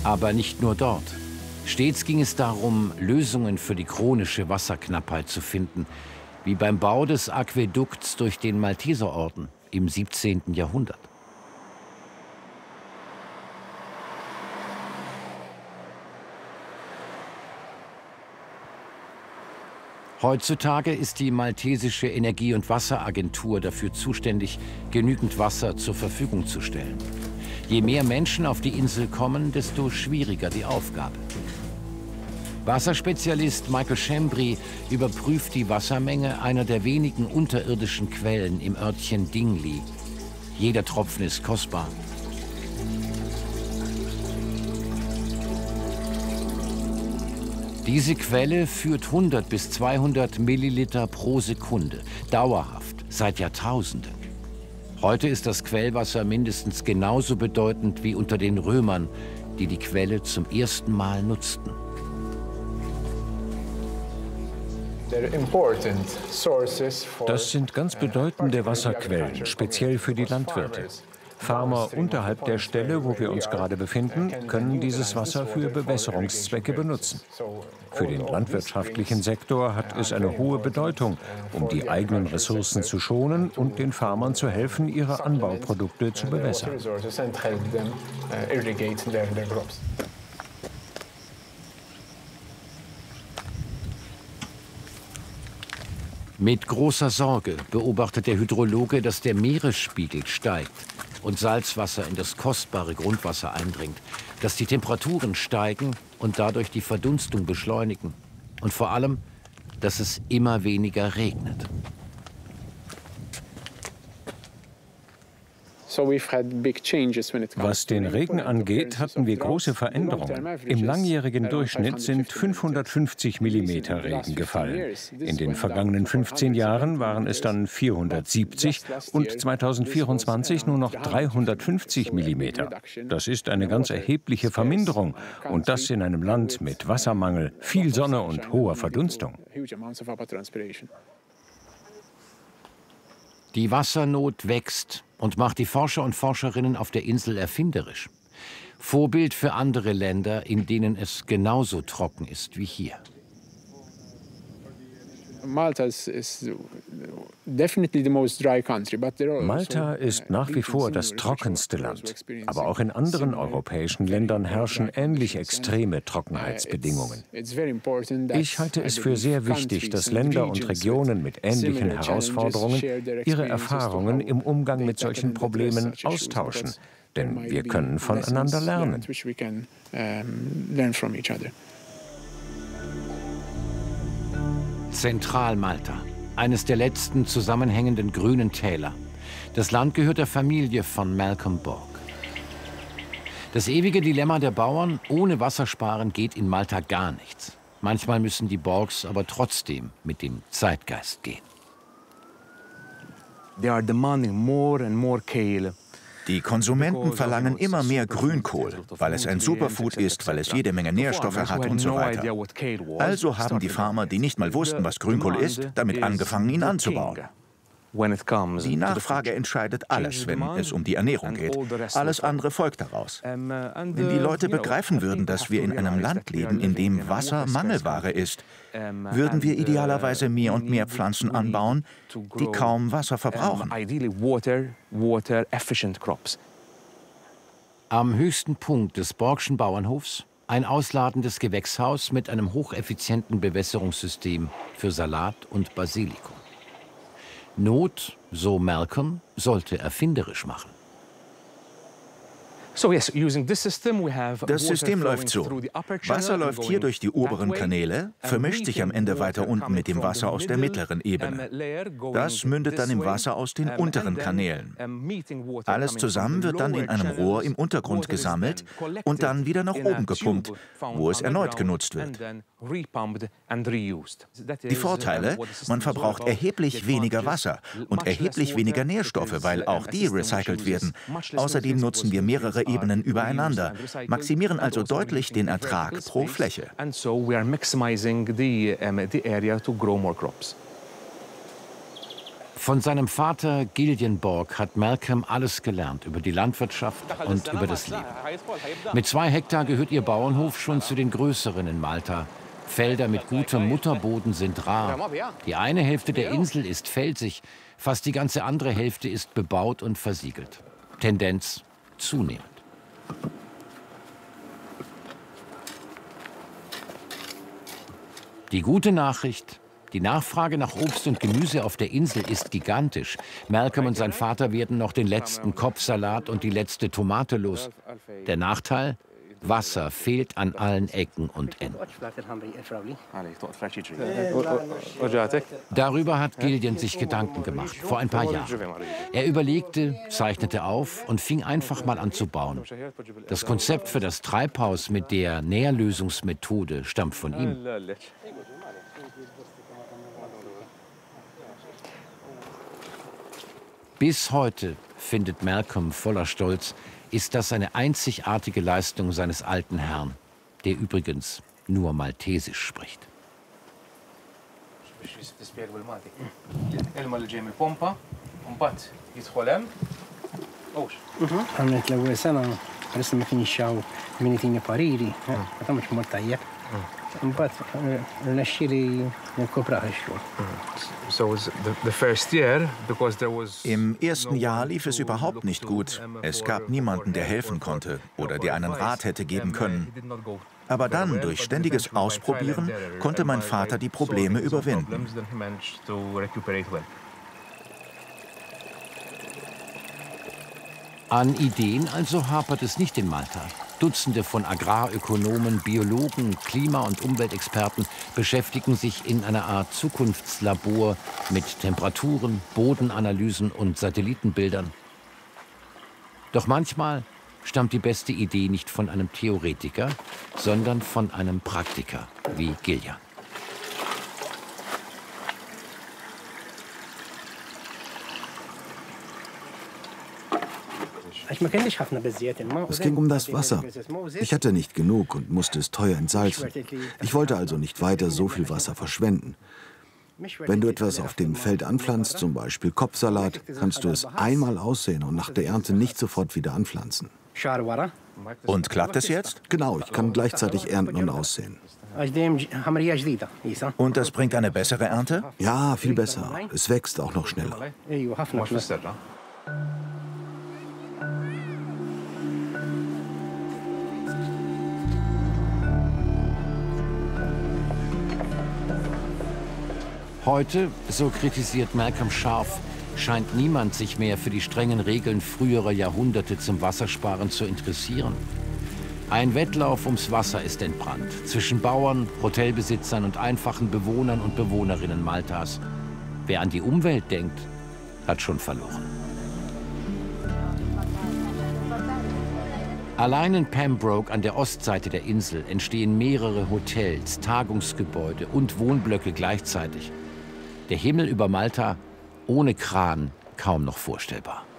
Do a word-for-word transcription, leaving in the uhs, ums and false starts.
Aber nicht nur dort. Stets ging es darum, Lösungen für die chronische Wasserknappheit zu finden, wie beim Bau des Aquädukts durch den Malteserorden im siebzehnten Jahrhundert. Heutzutage ist die maltesische Energie- und Wasseragentur dafür zuständig, genügend Wasser zur Verfügung zu stellen. Je mehr Menschen auf die Insel kommen, desto schwieriger die Aufgabe. Wasserspezialist Michael Chambry überprüft die Wassermenge einer der wenigen unterirdischen Quellen im Örtchen Dingley. Jeder Tropfen ist kostbar. Diese Quelle führt hundert bis zweihundert Milliliter pro Sekunde, dauerhaft, seit Jahrtausenden. Heute ist das Quellwasser mindestens genauso bedeutend wie unter den Römern, die die Quelle zum ersten Mal nutzten. Das sind ganz bedeutende Wasserquellen, speziell für die Landwirte. Farmer unterhalb der Stelle, wo wir uns gerade befinden, können dieses Wasser für Bewässerungszwecke benutzen. Für den landwirtschaftlichen Sektor hat es eine hohe Bedeutung, um die eigenen Ressourcen zu schonen und den Farmern zu helfen, ihre Anbauprodukte zu bewässern. Mit großer Sorge beobachtet der Hydrologe, dass der Meeresspiegel steigt und Salzwasser in das kostbare Grundwasser eindringt, dass die Temperaturen steigen und dadurch die Verdunstung beschleunigen und vor allem, dass es immer weniger regnet. Was den Regen angeht, hatten wir große Veränderungen. Im langjährigen Durchschnitt sind fünfhundertfünfzig Millimeter Regen gefallen. In den vergangenen fünfzehn Jahren waren es dann vierhundertsiebzig und zweitausendvierundzwanzig nur noch dreihundertfünfzig Millimeter. Das ist eine ganz erhebliche Verminderung und das in einem Land mit Wassermangel, viel Sonne und hoher Verdunstung. Die Wassernot wächst und macht die Forscher und Forscherinnen auf der Insel erfinderisch. Vorbild für andere Länder, in denen es genauso trocken ist wie hier. Malta ist nach wie vor das trockenste Land, aber auch in anderen europäischen Ländern herrschen ähnlich extreme Trockenheitsbedingungen. Ich halte es für sehr wichtig, dass Länder und Regionen mit ähnlichen Herausforderungen ihre Erfahrungen im Umgang mit solchen Problemen austauschen, denn wir können voneinander lernen. Zentralmalta, eines der letzten zusammenhängenden grünen Täler. Das Land gehört der Familie von Malcolm Borg. Das ewige Dilemma der Bauern: ohne Wassersparen geht in Malta gar nichts. Manchmal müssen die Borgs aber trotzdem mit dem Zeitgeist gehen. They are demanding more and more kale. Die Konsumenten verlangen immer mehr Grünkohl, weil es ein Superfood ist, weil es jede Menge Nährstoffe hat und so weiter. Also haben die Farmer, die nicht mal wussten, was Grünkohl ist, damit angefangen, ihn anzubauen. Die Nachfrage entscheidet alles, wenn es um die Ernährung geht. Alles andere folgt daraus. Wenn die Leute begreifen würden, dass wir in einem Land leben, in dem Wasser Mangelware ist, würden wir idealerweise mehr und mehr Pflanzen anbauen, die kaum Wasser verbrauchen. Am höchsten Punkt des Borgschen Bauernhofs ein ausladendes Gewächshaus mit einem hocheffizienten Bewässerungssystem für Salat und Basilikum. Not, so Malcolm, sollte erfinderisch machen. Das System läuft so. Wasser läuft hier durch die oberen Kanäle, vermischt sich am Ende weiter unten mit dem Wasser aus der mittleren Ebene. Das mündet dann im Wasser aus den unteren Kanälen. Alles zusammen wird dann in einem Rohr im Untergrund gesammelt und dann wieder nach oben gepumpt, wo es erneut genutzt wird. Die Vorteile: Man verbraucht erheblich weniger Wasser und erheblich weniger Nährstoffe, weil auch die recycelt werden. Außerdem nutzen wir mehrere Ebenen übereinander, maximieren also deutlich den Ertrag pro Fläche. Von seinem Vater Gillian Borg hat Malcolm alles gelernt über die Landwirtschaft und über das Leben. Mit zwei Hektar gehört ihr Bauernhof schon zu den größeren in Malta. Felder mit gutem Mutterboden sind rar. Die eine Hälfte der Insel ist felsig, fast die ganze andere Hälfte ist bebaut und versiegelt. Tendenz zunehmend. Die gute Nachricht: Die Nachfrage nach Obst und Gemüse auf der Insel ist gigantisch. Malcolm und sein Vater werden noch den letzten Kopfsalat und die letzte Tomate los. Der Nachteil: Wasser fehlt an allen Ecken und Enden. Darüber hat Gillian sich Gedanken gemacht, vor ein paar Jahren. Er überlegte, zeichnete auf und fing einfach mal an zu bauen. Das Konzept für das Treibhaus mit der Nährlösungsmethode stammt von ihm. Bis heute, findet Malcolm voller Stolz, ist das eine einzigartige Leistung seines alten Herrn, der übrigens nur Maltesisch spricht. Im ersten Jahr lief es überhaupt nicht gut. Es gab niemanden, der helfen konnte oder der einen Rat hätte geben können. Aber dann, durch ständiges Ausprobieren, konnte mein Vater die Probleme überwinden. An Ideen also hapert es nicht in Malta. Dutzende von Agrarökonomen, Biologen, Klima- und Umweltexperten beschäftigen sich in einer Art Zukunftslabor mit Temperaturen, Bodenanalysen und Satellitenbildern. Doch manchmal stammt die beste Idee nicht von einem Theoretiker, sondern von einem Praktiker wie Gillian. Es ging um das Wasser. Ich hatte nicht genug und musste es teuer entsalzen. Ich wollte also nicht weiter so viel Wasser verschwenden. Wenn du etwas auf dem Feld anpflanzt, zum Beispiel Kopfsalat, kannst du es einmal aussehen und nach der Ernte nicht sofort wieder anpflanzen. Und klappt es jetzt? Genau, ich kann gleichzeitig ernten und aussehen. Und das bringt eine bessere Ernte? Ja, viel besser. Es wächst auch noch schneller. Heute, so kritisiert Malcolm scharf, scheint niemand sich mehr für die strengen Regeln früherer Jahrhunderte zum Wassersparen zu interessieren. Ein Wettlauf ums Wasser ist entbrannt, zwischen Bauern, Hotelbesitzern und einfachen Bewohnern und Bewohnerinnen Maltas. Wer an die Umwelt denkt, hat schon verloren. Allein in Pembroke an der Ostseite der Insel entstehen mehrere Hotels, Tagungsgebäude und Wohnblöcke gleichzeitig. Der Himmel über Malta ohne Kran kaum noch vorstellbar.